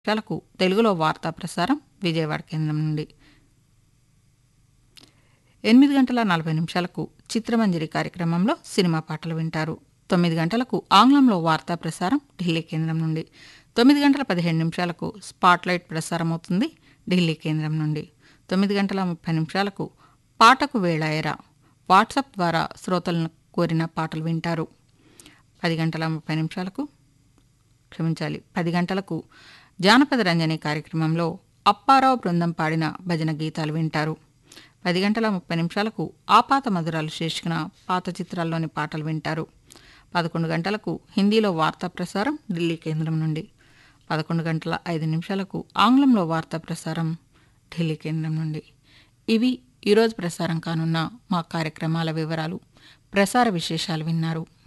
నిమిషాలకు తెలుగులో వార్తా ప్రసారం విజయవాడ కేంద్రం నుండి 8 గంటల 40 నిమిషాలకు చిత్రమంజరి కార్యక్రమంలో సినిమా పాటలు వింటారు. 9 గంటలకు ఆంగ్లంలో వార్తా ప్రసారం ఢిల్లీ కేంద్రం నుండి. 9 గంటల 15 నిమిషాలకు స్పాట్లైట్ ప్రసారం అవుతుంది ఢిల్లీ కేంద్రం నుండి. 9 గంటల 30 నిమిషాలకు పాటకు వేళాయరా వాట్సాప్ ద్వారా శ్రోతలను కోరిన పాటలు వింటారు. 10 గంటలకు 10 గంటలకు జానపద రంజని కార్యక్రమంలో అప్పారావు బృందం పాడిన భజన గీతాలు వింటారు. 10 గంటల 30 నిమిషాలకు ఆపాత మధురాలు శీర్షికన పాత చిత్రాల్లోని పాటలు వింటారు. 11 గంటలకు హిందీలో వార్తా ప్రసారం ఢిల్లీ కేంద్రం నుండి. 11 గంటల 5 నిమిషాలకు ఆంగ్లంలో వార్తా ప్రసారం ఢిల్లీ కేంద్రం నుండి. ఇవి ఈరోజు ప్రసారం కానున్న మా కార్యక్రమాల వివరాలు, ప్రసార విశేషాలు విన్నారు.